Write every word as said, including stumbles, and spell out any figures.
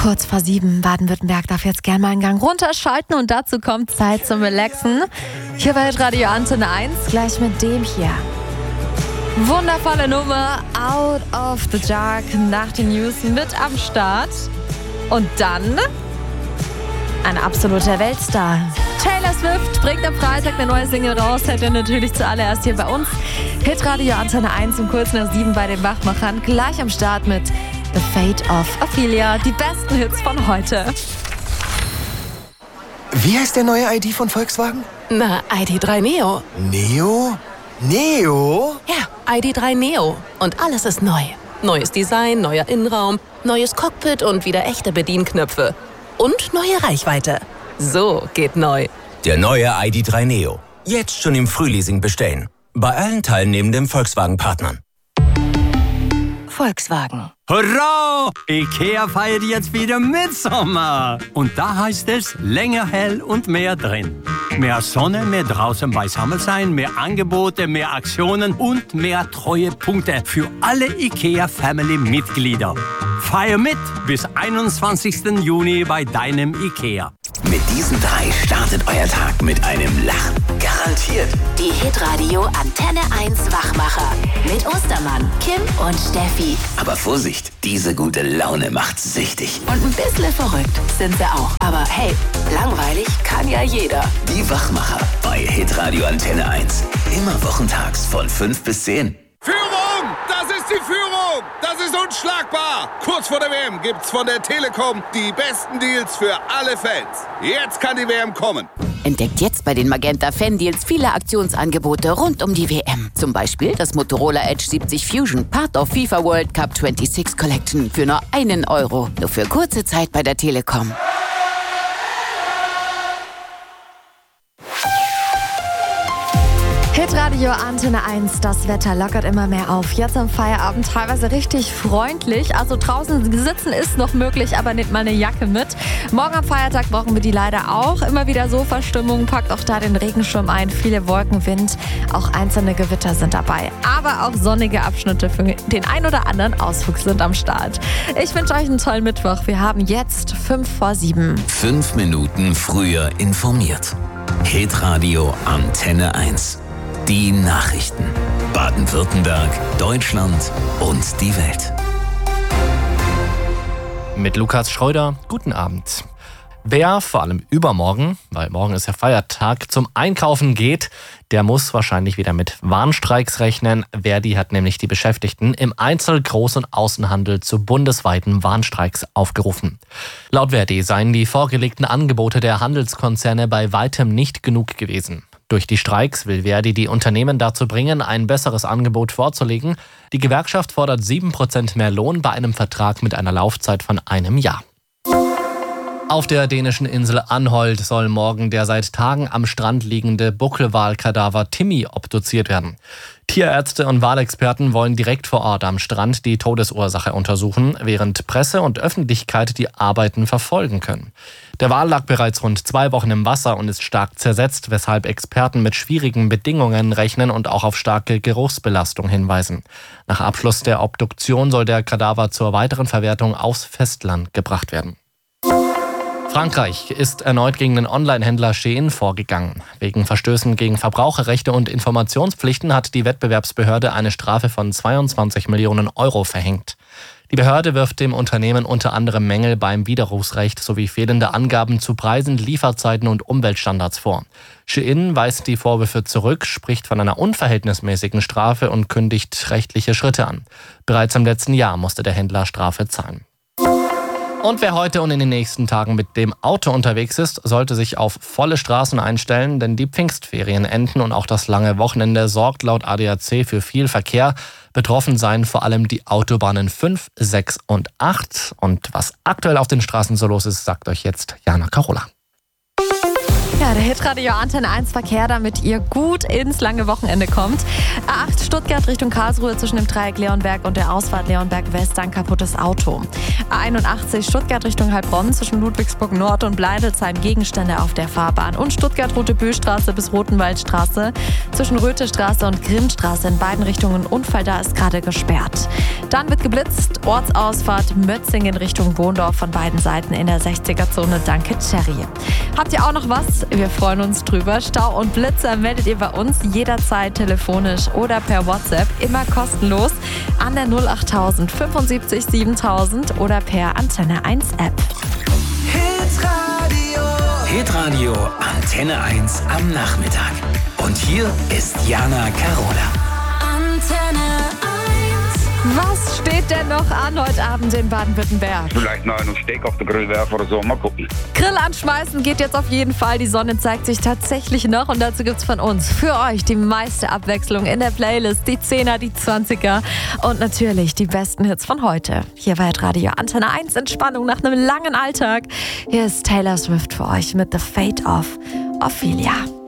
Kurz vor sieben, Baden-Württemberg darf jetzt gerne mal einen Gang runterschalten und dazu kommt Zeit zum Relaxen. Hier bei Radio Antenne eins, gleich mit dem hier. Wundervolle Nummer, Out of the Dark, nach den News mit am Start. Und dann ein absoluter Weltstar. Taylor Swift bringt am Freitag eine neue Single raus, hätte natürlich zuallererst hier bei uns. Hitradio Antenne eins um kurz nach sieben bei den Wachmachern, gleich am Start mit The Fate of Ophelia, die besten Hits von heute. Wie heißt der neue I D von Volkswagen? Na, I D drei Neo. Neo? Neo? Ja, I D drei Neo. Und alles ist neu. Neues Design, neuer Innenraum, neues Cockpit und wieder echte Bedienknöpfe. Und neue Reichweite. So geht neu. Der neue I D drei Neo. Jetzt schon im Frühleasing bestellen. Bei allen teilnehmenden Volkswagen-Partnern. Volkswagen. Hurra! IKEA feiert jetzt wieder Mitsommer. Und da heißt es länger hell und mehr drin. Mehr Sonne, mehr draußen beisammen sein, mehr Angebote, mehr Aktionen und mehr Treuepunkte für alle IKEA-Family-Mitglieder. Feier mit bis einundzwanzigsten Juni bei deinem IKEA. Mit diesen drei startet euer Tag mit einem Lachen. Garantiert. Die Hitradio Antenne eins Wachmacher. Mit Ostermann, Kim und Steffi. Aber Vorsicht, diese gute Laune macht süchtig. Und ein bisschen verrückt sind sie auch. Aber hey, langweilig kann ja jeder. Die Wachmacher bei Hitradio Antenne eins. Immer wochentags von fünf bis zehn. Führung! Das ist die Führung! Das ist unschlagbar! Kurz vor der W M gibt's von der Telekom die besten Deals für alle Fans. Jetzt kann die W M kommen. Entdeckt jetzt bei den Magenta Fan-Deals viele Aktionsangebote rund um die W M. Zum Beispiel das Motorola Edge siebzig Fusion, Part of FIFA World Cup sechsundzwanzig Collection für nur einen Euro. Nur für kurze Zeit bei der Telekom. Hitradio Antenne eins, das Wetter lockert immer mehr auf. Jetzt am Feierabend teilweise richtig freundlich. Also draußen sitzen ist noch möglich, aber nehmt mal eine Jacke mit. Morgen am Feiertag brauchen wir die leider auch. Immer wieder Sofastimmung, packt auch da den Regenschirm ein. Viele Wolken, Wind, auch einzelne Gewitter sind dabei. Aber auch sonnige Abschnitte für den ein oder anderen Ausflug sind am Start. Ich wünsche euch einen tollen Mittwoch. Wir haben jetzt fünf vor sieben. Fünf Minuten früher informiert. Hitradio Antenne eins. Die Nachrichten. Baden-Württemberg, Deutschland und die Welt. Mit Lukas Schröder, guten Abend. Wer vor allem übermorgen, weil morgen ist ja Feiertag, zum Einkaufen geht, der muss wahrscheinlich wieder mit Warnstreiks rechnen. Verdi hat nämlich die Beschäftigten im Einzel-, Groß- und Außenhandel zu bundesweiten Warnstreiks aufgerufen. Laut Verdi seien die vorgelegten Angebote der Handelskonzerne bei weitem nicht genug gewesen. Durch die Streiks will Verdi die Unternehmen dazu bringen, ein besseres Angebot vorzulegen. Die Gewerkschaft fordert sieben Prozent mehr Lohn bei einem Vertrag mit einer Laufzeit von einem Jahr. Auf der dänischen Insel Anholt soll morgen der seit Tagen am Strand liegende Buckelwalkadaver Timmy obduziert werden. Tierärzte und Walexperten wollen direkt vor Ort am Strand die Todesursache untersuchen, während Presse und Öffentlichkeit die Arbeiten verfolgen können. Der Wal lag bereits rund zwei Wochen im Wasser und ist stark zersetzt, weshalb Experten mit schwierigen Bedingungen rechnen und auch auf starke Geruchsbelastung hinweisen. Nach Abschluss der Obduktion soll der Kadaver zur weiteren Verwertung aufs Festland gebracht werden. Frankreich ist erneut gegen den Online-Händler Shein vorgegangen. Wegen Verstößen gegen Verbraucherrechte und Informationspflichten hat die Wettbewerbsbehörde eine Strafe von zweiundzwanzig Millionen Euro verhängt. Die Behörde wirft dem Unternehmen unter anderem Mängel beim Widerrufsrecht sowie fehlende Angaben zu Preisen, Lieferzeiten und Umweltstandards vor. Shein weist die Vorwürfe zurück, spricht von einer unverhältnismäßigen Strafe und kündigt rechtliche Schritte an. Bereits im letzten Jahr musste der Händler Strafe zahlen. Und wer heute und in den nächsten Tagen mit dem Auto unterwegs ist, sollte sich auf volle Straßen einstellen, denn die Pfingstferien enden und auch das lange Wochenende sorgt laut A D A C für viel Verkehr. Betroffen seien vor allem die Autobahnen fünf, sechs und acht. Und was aktuell auf den Straßen so los ist, sagt euch jetzt Jana Carola. Ja, der Hitradio Antenne eins Verkehr, damit ihr gut ins lange Wochenende kommt. A acht Stuttgart Richtung Karlsruhe zwischen dem Dreieck Leonberg und der Ausfahrt Leonberg West ein kaputtes Auto. A einundachtzig Stuttgart Richtung Heilbronn zwischen Ludwigsburg Nord und Bleidelsheim Gegenstände auf der Fahrbahn. Und Stuttgart Rote Böstraße bis Rotenwaldstraße zwischen Röthestraße und Grimmstraße in beiden Richtungen. Unfall, da ist gerade gesperrt. Dann wird geblitzt. Ortsausfahrt Mötzingen Richtung Wohndorf von beiden Seiten in der sechziger-Zone. Danke, Cherry. Habt ihr auch noch was? Wir freuen uns drüber. Stau und Blitzer meldet ihr bei uns jederzeit telefonisch oder per WhatsApp. Immer kostenlos an der null achttausend fünfundsiebzig siebentausend oder per Antenne eins App. Hitradio. Hitradio Antenne eins am Nachmittag. Und hier ist Jana Carola. Antenne eins. Was steht denn noch an heute Abend in Baden-Württemberg? Vielleicht noch einen Steak auf den Grill werfen oder so, mal gucken. Grill anschmeißen geht jetzt auf jeden Fall. Die Sonne zeigt sich tatsächlich noch und dazu gibt's von uns für euch die meiste Abwechslung in der Playlist. Die Zehner, die Zwanziger und natürlich die besten Hits von heute. Hier bei Radio Antenne eins, Entspannung nach einem langen Alltag. Hier ist Taylor Swift für euch mit The Fate of Ophelia.